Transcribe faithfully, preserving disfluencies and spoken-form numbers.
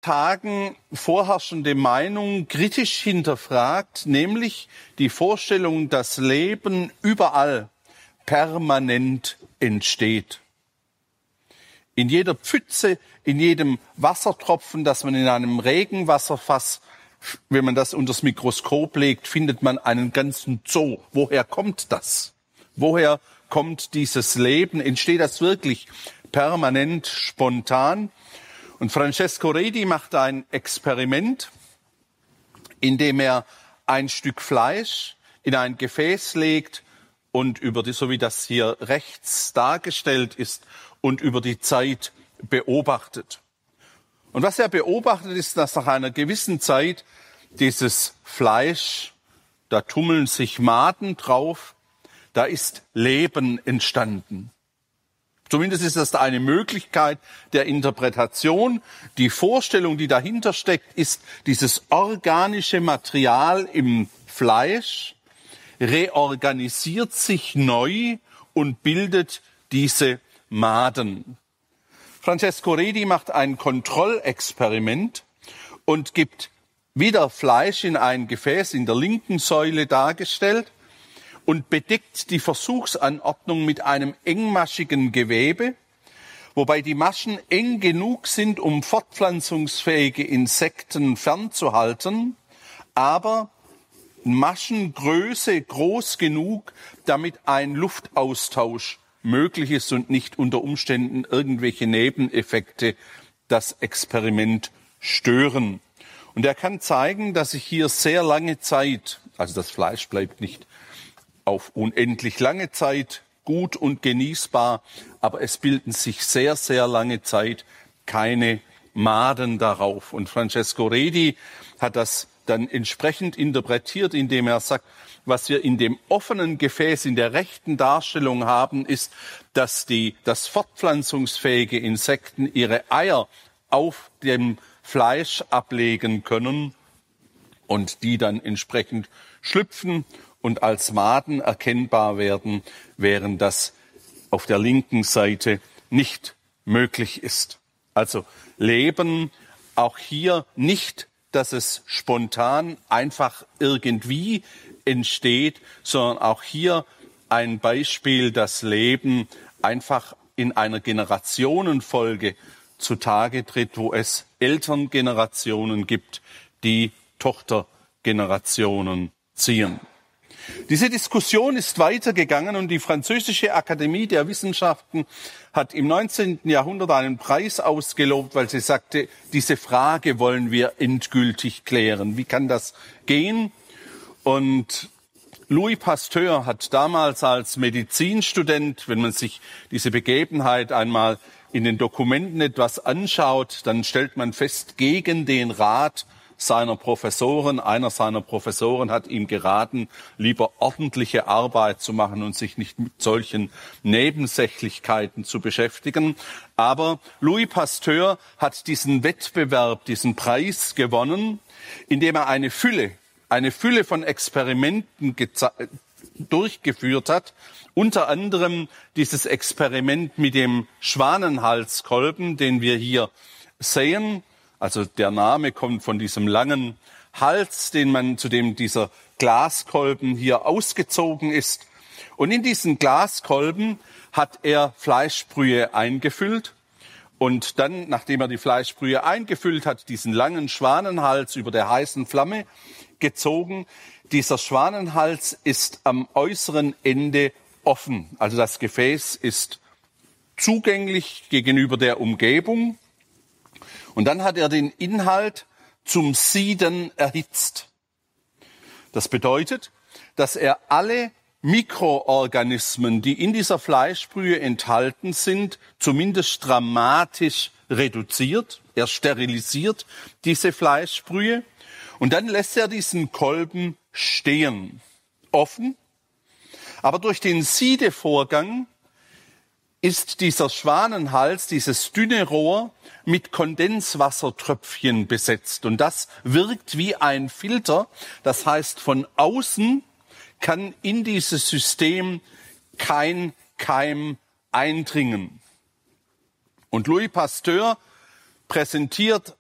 Tagen vorherrschende Meinung kritisch hinterfragt, nämlich die Vorstellung, dass Leben überall permanent entsteht. In jeder Pfütze, in jedem Wassertropfen, das man in einem Regenwasserfass, wenn man das unter das Mikroskop legt, findet man einen ganzen Zoo. Woher kommt das? Woher kommt dieses Leben? Entsteht das wirklich permanent, spontan? Und Francesco Redi macht ein Experiment, in dem er ein Stück Fleisch in ein Gefäß legt und über die, so wie das hier rechts dargestellt ist, und über die Zeit beobachtet. Und was er beobachtet, ist, dass nach einer gewissen Zeit dieses Fleisch, da tummeln sich Maden drauf, da ist Leben entstanden. Zumindest ist das eine Möglichkeit der Interpretation. Die Vorstellung, die dahinter steckt, ist, dieses organische Material im Fleisch reorganisiert sich neu und bildet diese Maden. Francesco Redi macht ein Kontrollexperiment und gibt wieder Fleisch in ein Gefäß in der linken Säule dargestellt und bedeckt die Versuchsanordnung mit einem engmaschigen Gewebe, wobei die Maschen eng genug sind, um fortpflanzungsfähige Insekten fernzuhalten, aber Maschengröße groß genug, damit ein Luftaustausch möglich ist und nicht unter Umständen irgendwelche Nebeneffekte das Experiment stören. Und er kann zeigen, dass sich hier sehr lange Zeit, also das Fleisch bleibt nicht auf unendlich lange Zeit gut und genießbar, aber es bilden sich sehr, sehr lange Zeit keine Maden darauf. Und Francesco Redi hat das dann entsprechend interpretiert, indem er sagt, was wir in dem offenen Gefäß in der rechten Darstellung haben, ist, dass die, das fortpflanzungsfähige Insekten ihre Eier auf dem Fleisch ablegen können und die dann entsprechend schlüpfen und als Maden erkennbar werden, während das auf der linken Seite nicht möglich ist. Also Leben auch hier nicht, dass es spontan einfach irgendwie entsteht, sondern auch hier ein Beispiel, dass Leben einfach in einer Generationenfolge zutage tritt, wo es Elterngenerationen gibt, die Tochtergenerationen ziehen. Diese Diskussion ist weitergegangen und die Französische Akademie der Wissenschaften hat im neunzehnten Jahrhundert einen Preis ausgelobt, weil sie sagte, diese Frage wollen wir endgültig klären. Wie kann das gehen? Und Louis Pasteur hat damals als Medizinstudent, wenn man sich diese Begebenheit einmal in den Dokumenten etwas anschaut, dann stellt man fest, gegen den Rat seiner Professoren, einer seiner Professoren hat ihm geraten, lieber ordentliche Arbeit zu machen und sich nicht mit solchen Nebensächlichkeiten zu beschäftigen. Aber Louis Pasteur hat diesen Wettbewerb, diesen Preis gewonnen, indem er eine Fülle, eine Fülle von Experimenten durchgeführt hat. Unter anderem dieses Experiment mit dem Schwanenhalskolben, den wir hier sehen. Also der Name kommt von diesem langen Hals, den man, zu dem dieser Glaskolben hier ausgezogen ist. Und in diesen Glaskolben hat er Fleischbrühe eingefüllt. Und dann, nachdem er die Fleischbrühe eingefüllt hat, diesen langen Schwanenhals über der heißen Flamme gezogen. Dieser Schwanenhals ist am äußeren Ende offen. Also das Gefäß ist zugänglich gegenüber der Umgebung. Und dann hat er den Inhalt zum Sieden erhitzt. Das bedeutet, dass er alle Mikroorganismen, die in dieser Fleischbrühe enthalten sind, zumindest dramatisch reduziert. Er sterilisiert diese Fleischbrühe und dann lässt er diesen Kolben stehen, offen. Aber durch den Siedevorgang ist dieser Schwanenhals, dieses dünne Rohr, mit Kondenswassertröpfchen besetzt. Und das wirkt wie ein Filter. Das heißt, von außen kann in dieses System kein Keim eindringen. Und Louis Pasteur präsentiert